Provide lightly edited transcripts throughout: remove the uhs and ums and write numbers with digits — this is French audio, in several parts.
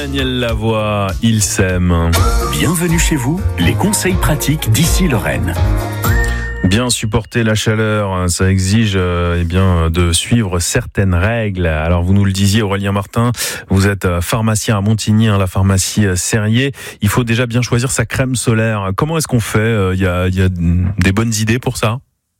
Daniel Lavoie, il s'aime. Bienvenue chez vous, les conseils pratiques d'Ici Lorraine. Bien supporter la chaleur, ça exige de suivre certaines règles. Alors vous nous le disiez, Aurélien Martin, vous êtes pharmacien à Montigny, la pharmacie Serrier. Il faut déjà bien choisir sa crème solaire. Comment est-ce qu'on fait ? Il y a des bonnes idées pour ça ?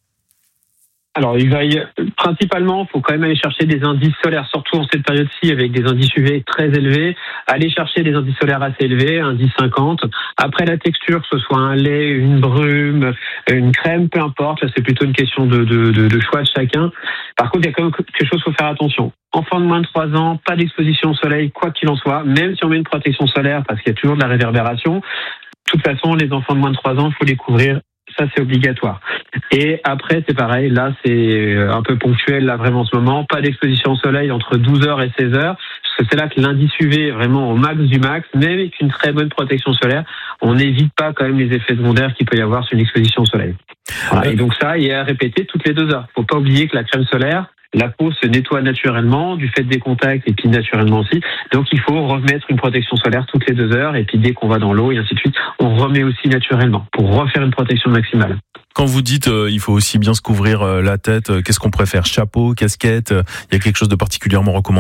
Alors, principalement, il faut quand même aller chercher des indices solaires, surtout en cette période-ci, avec des indices UV très élevés. Aller chercher des indices solaires assez élevés, indice 50. Après, la texture, que ce soit un lait, une brume, une crème, peu importe. Là, c'est plutôt une question de choix de chacun. Par contre, il y a quand même quelque chose qu'il faut faire attention. Enfant de moins de 3 ans, pas d'exposition au soleil, quoi qu'il en soit, même si on met une protection solaire, parce qu'il y a toujours de la réverbération. De toute façon, les enfants de moins de 3 ans, il faut les couvrir. Ça, c'est obligatoire. Et après, c'est pareil. Là, c'est un peu ponctuel, là, vraiment, en ce moment. Pas d'exposition au soleil entre 12h et 16h. Parce que c'est là que l'indice UV est vraiment au max du max. Même avec une très bonne protection solaire, on n'évite pas quand même les effets secondaires qu'il peut y avoir sur une exposition au soleil. Voilà. Et donc ça, il est à répéter toutes les 2 heures. Faut pas oublier que la crème solaire, la peau se nettoie naturellement du fait des contacts et puis naturellement aussi. Donc il faut remettre une protection solaire toutes les 2 heures et puis dès qu'on va dans l'eau et ainsi de suite, on remet aussi naturellement pour refaire une protection maximale. Quand vous dites il faut aussi bien se couvrir la tête, qu'est-ce qu'on préfère ? Chapeau, casquette ? Il y a quelque chose de particulièrement recommandé ?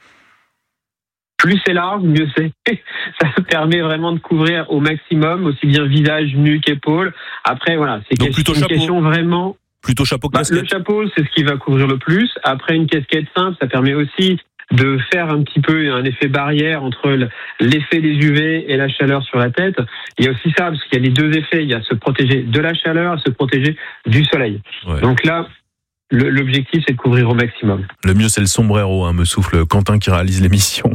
Plus c'est large, mieux c'est. Ça permet vraiment de couvrir au maximum, aussi bien visage, nuque, épaules. Après voilà, c'est une question vraiment... Plutôt chapeau que casquette. Le chapeau, c'est ce qui va couvrir le plus. Après, une casquette simple, ça permet aussi de faire un petit peu un effet barrière entre l'effet des UV et la chaleur sur la tête. Il y a aussi ça, parce qu'il y a les deux effets. Il y a se protéger de la chaleur et se protéger du soleil. Ouais. Donc là, l'objectif, c'est de couvrir au maximum. Le mieux, c'est le sombrero, me souffle Quentin qui réalise l'émission.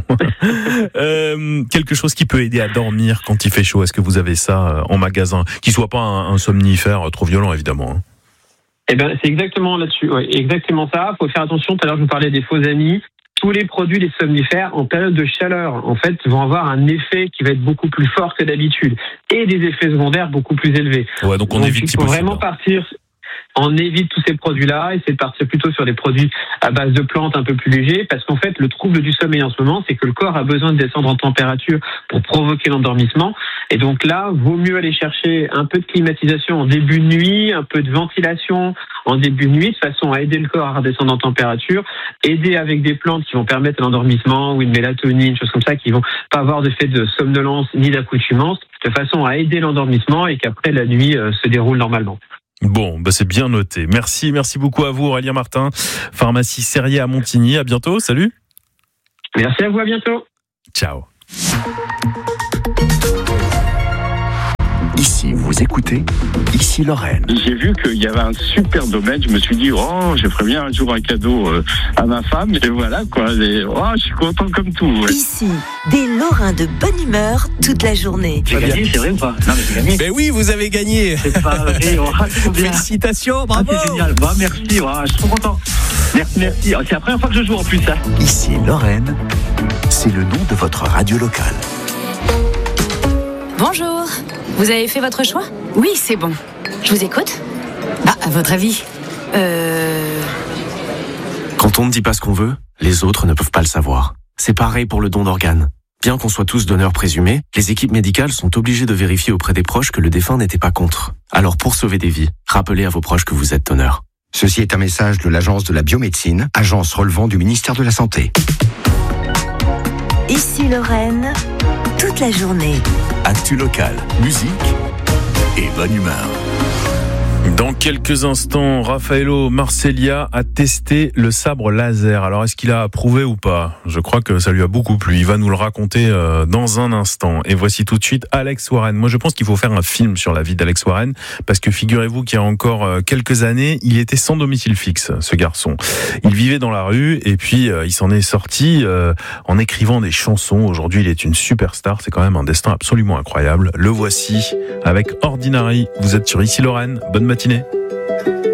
Quelque chose qui peut aider à dormir quand il fait chaud. Est-ce que vous avez ça en magasin ? Qui soit pas un somnifère trop violent, évidemment. Eh ben, c'est exactement là-dessus. Ouais, exactement ça. Faut faire attention. Tout à l'heure, je vous parlais des faux amis. Tous les produits des somnifères en période de chaleur, en fait, vont avoir un effet qui va être beaucoup plus fort que d'habitude et des effets secondaires beaucoup plus élevés. Ouais, donc on évite. Il faut vraiment partir. On évite tous ces produits-là, essayer de partir plutôt sur des produits à base de plantes un peu plus légers, parce qu'en fait, le trouble du sommeil en ce moment, c'est que le corps a besoin de descendre en température pour provoquer l'endormissement. Et donc là, vaut mieux aller chercher un peu de climatisation en début de nuit, un peu de ventilation en début de nuit, de façon à aider le corps à redescendre en température, aider avec des plantes qui vont permettre l'endormissement, ou une mélatonine, choses comme ça, qui vont pas avoir d'effet de somnolence ni d'accoutumance, de façon à aider l'endormissement et qu'après la nuit se déroule normalement. Bon, c'est bien noté. Merci beaucoup à vous, Aurélien Martin, pharmacie Serrier à Montigny. À bientôt, salut. Merci à vous, à bientôt. Ciao. Ici, vous écoutez Ici Lorraine. J'ai vu qu'il y avait un super domaine. Je me suis dit, je ferais bien un jour un cadeau à ma femme. Et voilà, quoi. Je suis content comme tout. Ouais. Ici, des Lorrains de bonne humeur toute la journée. J'ai gagné, c'est vrai ou pas ? Non, mais j'ai gagné. Ben oui, vous avez gagné. C'est pas vrai. Félicitations, bravo. C'est génial. Merci. Je suis trop content. Merci. C'est la première fois que je joue en plus. Ça. Ici Lorraine, c'est le nom de votre radio locale. Bonjour. Vous avez fait votre choix ? Oui, c'est bon. Je vous écoute ? À votre avis ? Quand on ne dit pas ce qu'on veut, les autres ne peuvent pas le savoir. C'est pareil pour le don d'organes. Bien qu'on soit tous donneurs présumés, les équipes médicales sont obligées de vérifier auprès des proches que le défunt n'était pas contre. Alors pour sauver des vies, rappelez à vos proches que vous êtes donneur. Ceci est un message de l'Agence de la biomédecine, agence relevant du ministère de la Santé. Ici Lorraine, toute la journée. Actu locale, musique et bonne humeur. Dans quelques instants, Raffaello Marcellia a testé le sabre laser. Alors, est-ce qu'il a approuvé ou pas ? Je crois que ça lui a beaucoup plu. Il va nous le raconter dans un instant. Et voici tout de suite Alex Warren. Moi, je pense qu'il faut faire un film sur la vie d'Alex Warren, parce que figurez-vous qu'il y a encore quelques années, il était sans domicile fixe, ce garçon. Il vivait dans la rue et puis il s'en est sorti en écrivant des chansons. Aujourd'hui, il est une superstar. C'est quand même un destin absolument incroyable. Le voici avec Ordinary. Vous êtes sur Ici Lorraine. Bonne matinée.